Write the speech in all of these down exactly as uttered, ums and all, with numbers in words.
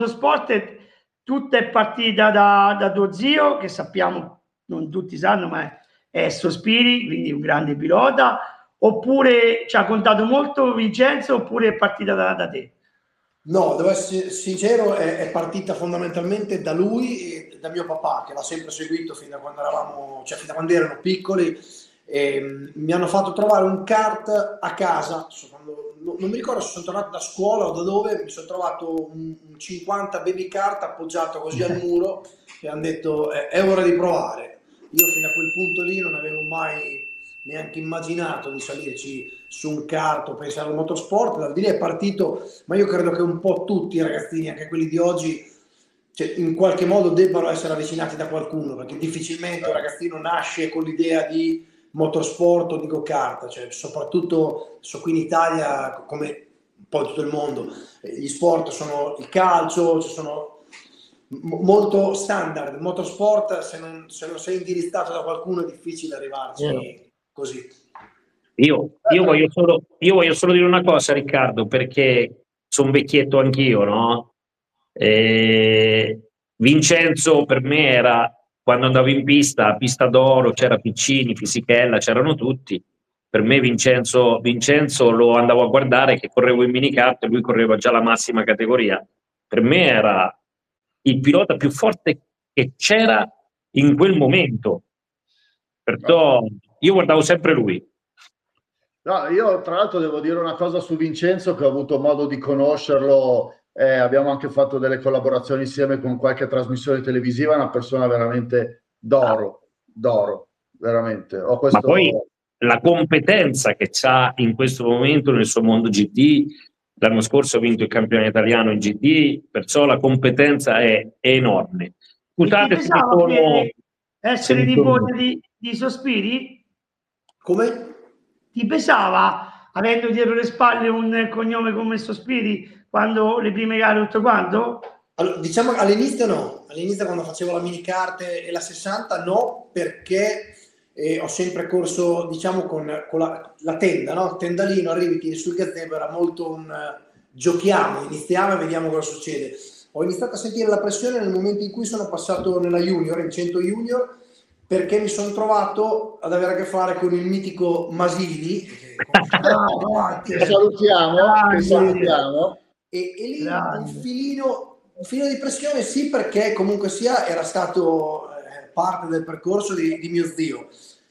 sport è, tutta è partita da, da tuo zio, che sappiamo, non tutti sanno, ma è, è Sospiri, quindi un grande pilota, oppure ci ha contato molto Vincenzo, oppure è partita da, da te? No, devo essere sincero, è, è partita fondamentalmente da lui e da mio papà, che l'ha sempre seguito fin da quando eravamo, cioè fin da quando erano piccoli. E mi hanno fatto trovare un kart a casa, quando, non mi ricordo se sono tornato da scuola o da dove, mi sono trovato un, un cinquanta baby kart appoggiato così al muro e hanno detto è, è ora di provare. Io fino a quel punto lì non avevo mai neanche immaginato di salirci su un kart o pensare al motorsport, da lì è partito, ma io credo che un po' tutti i ragazzini, anche quelli di oggi, cioè, in qualche modo debbano essere avvicinati da qualcuno, perché difficilmente un ragazzino nasce con l'idea di motorsport o di go-kart, cioè, soprattutto so qui in Italia, come un po' in tutto il mondo, gli sport sono il calcio, ci sono molto standard, motorsport, se non, se non sei indirizzato da qualcuno è difficile arrivarci yeah. così. Io, io, voglio solo, io voglio solo dire una cosa, Riccardo, perché sono vecchietto anch'io, no? E Vincenzo per me era, quando andavo in pista, pista d'oro, c'era Piccini, Fisichella, c'erano tutti. Per me Vincenzo, Vincenzo lo andavo a guardare che correvo in minicart e lui correva già la massima categoria. Per me era il pilota più forte che c'era in quel momento. Perciò io guardavo sempre lui. No, io tra l'altro devo dire una cosa su Vincenzo, che ho avuto modo di conoscerlo, eh, abbiamo anche fatto delle collaborazioni insieme con qualche trasmissione televisiva, una persona veramente d'oro, d'oro, veramente. Ho questo... Ma poi la competenza che ha in questo momento nel suo mondo G T, l'anno scorso ha vinto il campione italiano in G T, perciò la competenza è, è enorme. Scusate se mi sono... essere nipote di, di Sospiri? Come? Ti pesava, avendo dietro le spalle un cognome come Sospiri, quando le prime gare tutto quanto? Allora, diciamo all'inizio no, all'inizio quando facevo la minicart e la sessanta no, perché eh, ho sempre corso, diciamo, con, con la, la tenda, no? Il tendalino, arrivi, tiri sul gazebo, era molto un uh, giochiamo, iniziamo e vediamo cosa succede. Ho iniziato a sentire la pressione nel momento in cui sono passato nella junior, in cento junior, perché mi sono trovato ad avere a che fare con il mitico Masini, che che salutiamo, che salutiamo. E, e lì un filino, un filino di pressione, sì, perché comunque sia era stato eh, parte del percorso di, di mio zio,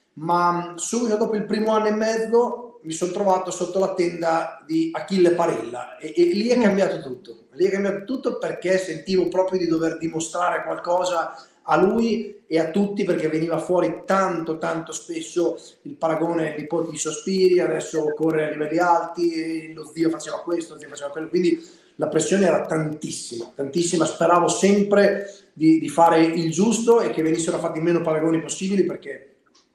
ma subito dopo il primo anno e mezzo mi sono trovato sotto la tenda di Achille Parella e, e lì è cambiato tutto, lì è cambiato tutto perché sentivo proprio di dover dimostrare qualcosa a lui e a tutti, perché veniva fuori tanto tanto spesso il paragone nipote di Sospiri, adesso corre a livelli alti, lo zio faceva questo, lo zio faceva quello, quindi la pressione era tantissima, tantissima, speravo sempre di, di fare il giusto e che venissero fatti meno paragoni possibili, perché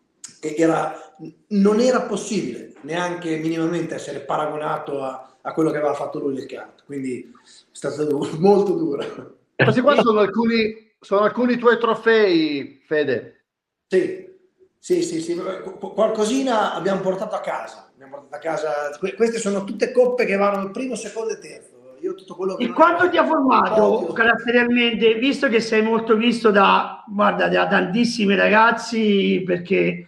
era, non era possibile neanche minimamente essere paragonato a, a quello che aveva fatto lui nel kart, quindi è stato duro, molto duro. Questi qua sono alcuni Sono alcuni tuoi trofei, Fede. Sì, sì, sì, sì. Qualcosina abbiamo portato a casa. Abbiamo portato a casa. Queste sono tutte coppe che vanno primo, secondo e terzo. Io tutto quello che e quanto ti ha formato caratterialmente, visto che sei molto visto da, guarda, da tantissimi ragazzi, perché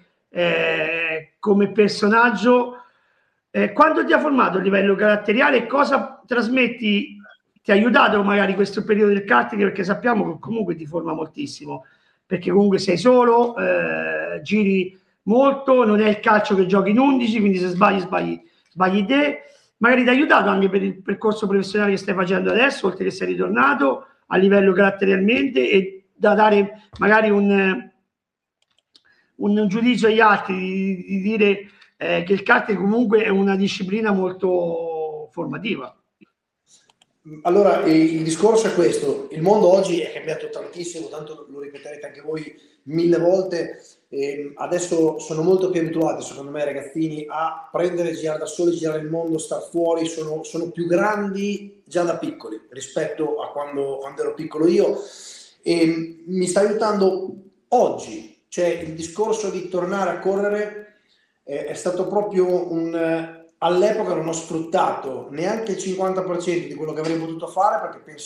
eh, come personaggio, eh, quanto ti ha formato a livello caratteriale e cosa trasmetti? Ti ha aiutato magari questo periodo del karting, perché sappiamo che comunque ti forma moltissimo, perché comunque sei solo, eh, giri molto, non è il calcio che giochi in undici, quindi se sbagli sbagli, sbagli te, magari ti ha aiutato anche per il percorso professionale che stai facendo adesso, oltre che sei ritornato a livello caratterialmente, e da dare magari un, un giudizio agli altri di, di dire eh, che il karting comunque è una disciplina molto formativa. Allora, il discorso è questo: il mondo oggi è cambiato tantissimo, tanto lo ripeterete anche voi mille volte, e adesso sono molto più abituati, secondo me, i ragazzini a prendere, girare da soli, girare il mondo, star fuori, sono, sono più grandi già da piccoli rispetto a quando, quando ero piccolo io, e mi sta aiutando oggi, cioè il discorso di tornare a correre è, è stato proprio un... all'epoca non ho sfruttato neanche il cinquanta per cento di quello che avrei potuto fare, perché pensavo